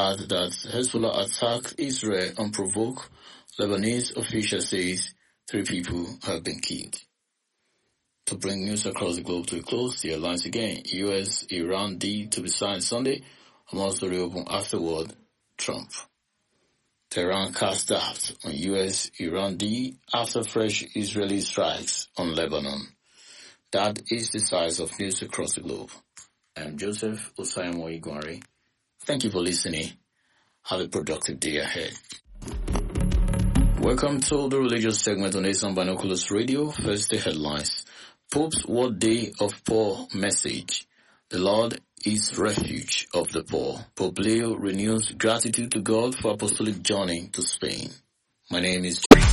add that Hezbollah attacked Israel unprovoked. Lebanese official says 3 people have been killed. To bring news across the globe to a close, the headlines again. US-Iran deal to be signed Sunday. Hamas to reopen afterward. Trump. Tehran cast doubt on US-Iran deal after fresh Israeli strikes on Lebanon. That is the size of news across the globe. I am Joseph Osayemo Igwari. Thank you for listening. Have a productive day ahead. Welcome to the religious segment on Asian Binoculars Radio. First, the headlines. Pope's World Day of Poor message. The Lord is refuge of the poor. Pope Leo renews gratitude to God for apostolic journey to Spain. My name is